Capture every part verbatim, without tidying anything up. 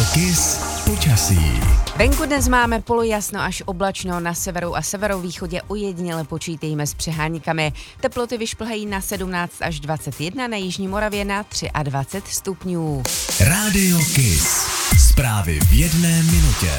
Kiss počasí. Venku dnes máme polojasno až oblačno, na severu a severovýchodě ojediněle počítejme s přeháníkami. Teploty vyšplhají na sedmnáct až dvacet jedna, na jižní Moravě na dvacet tři stupňů. Rádio Kiss. Zprávy v jedné minutě.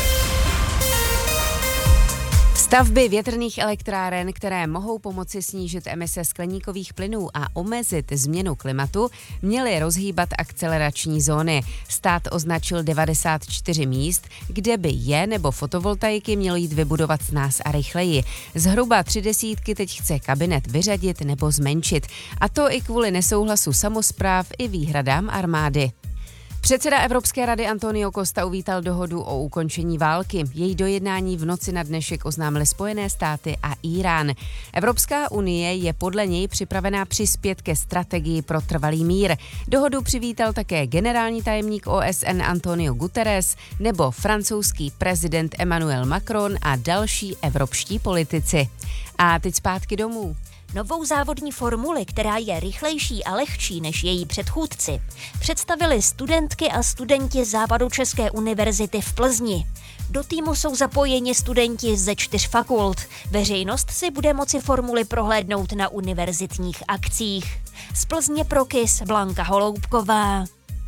Stavby větrných elektráren, které mohou pomoci snížit emise skleníkových plynů a omezit změnu klimatu, měly rozhýbat akcelerační zóny. Stát označil devadesát čtyři míst, kde by je nebo fotovoltaiky mělo jít vybudovat snáz a rychleji. Zhruba tři desítky teď chce kabinet vyřadit nebo zmenšit. A to i kvůli nesouhlasu samospráv i výhradám armády. Předseda Evropské rady Antonio Costa uvítal dohodu o ukončení války. Její dojednání v noci na dnešek oznámily Spojené státy a Írán. Evropská unie je podle něj připravená přispět ke strategii pro trvalý mír. Dohodu přivítal také generální tajemník O S N Antonio Guterres nebo francouzský prezident Emmanuel Macron a další evropští politici. A teď zpátky domů. Novou závodní formuli, která je rychlejší a lehčí než její předchůdci, představili studentky a studenti Západočeské univerzity v Plzni. Do týmu jsou zapojeni studenti ze čtyř fakult. Veřejnost si bude moci formuli prohlédnout na univerzitních akcích. Z Plzně pro Kiss Blanka Holoubková.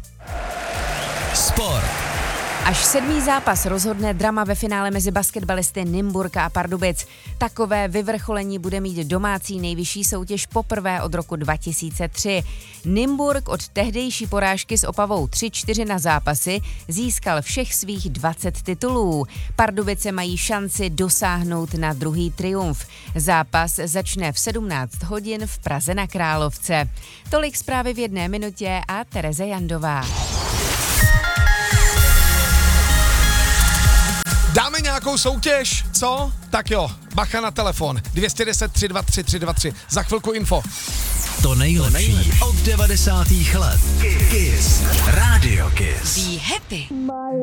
Sport. Až sedmý zápas rozhodne drama ve finále mezi basketbalisty Nymburka a Pardubic. Takové vyvrcholení bude mít domácí nejvyšší soutěž poprvé od roku dva tisíce tři. Nymburk od tehdejší porážky s Opavou tři čtyři na zápasy získal všech svých dvacet titulů. Pardubice mají šanci dosáhnout na druhý triumf. Zápas začne v sedmnáct hodin v Praze na Královce. Tolik zprávy v jedné minutě a Tereza Jandová. Dáme nějakou soutěž, co? Tak jo, bacha na telefon. dvě stě deset tři dva tři tři dva tři. Za chvilku info. To nejlepší od devadesátých let. Kiss. Rádio Kiss. Be happy.